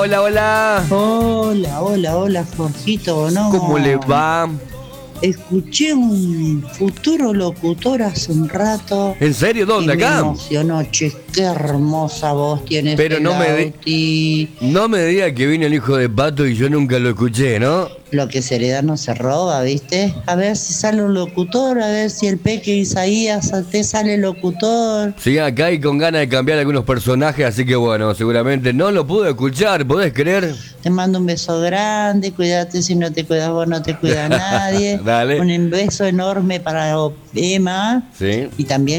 Hola, hola. Hola, Jorgito, ¿no? ¿Cómo le va? Escuché un futuro locutor hace un rato ¿En serio? y ¿Dónde? me ¿Acá? emocionó. Che, qué hermosa voz tiene Pero ese Lauti. no me diga que vino el hijo de Pato y yo nunca lo escuché, ¿no? Lo que se hereda no se roba, ¿viste? A ver si sale un locutor, a ver si el Peque Isaías te sale locutor. Sí, acá hay con ganas de cambiar algunos personajes, así que bueno, seguramente no lo pude escuchar, ¿podés creer? Te mando un beso grande, cuídate, si no te cuidas vos no te cuida nadie. Dale. Un beso enorme para Emma Sí. y también